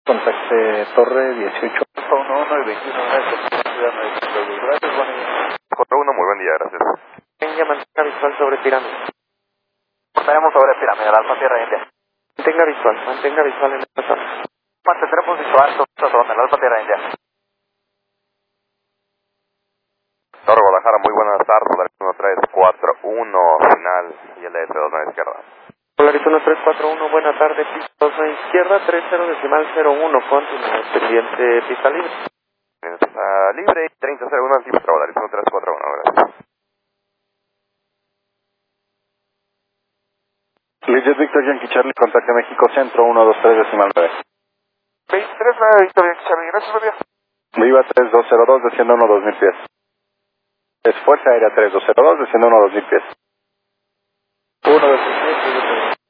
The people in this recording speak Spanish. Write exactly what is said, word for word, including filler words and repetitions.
Contacte Torre dieciocho uno uno y veintiuno. Gracias, buen día. cuatro uno, muy buen día, gracias. Tenga mantenga visual sobre pirámide. Tenemos sobre pirámide, Alfa Tierra India. Mantenga visual, mantenga visual en esta zona. Mantendremos visual sobre el Alfa Tierra India. Torre Guadalajara, muy buenas tardes, uno tres cuatro uno, final, y el S dos a la izquierda. Polaris uno tres cuatro uno, buena tarde, pista dos a la izquierda, tres cero decimal cero uno, continúa pendiente, pista libre. Pista libre, treinta cero uno, altímetro, Polaris uno tres cuatro uno, gracias. Legit Victor Yankee Charlie, contacte México Centro uno dos tres decimal nueve. veintitrés nueve, Victor Yankee Charlie, gracias, buen día. Viva tres dos cero dos, desciende uno dos mil pies. Es Fuerza Aérea tres dos cero dos, desciende uno dos mil pies. uno dos mil pies.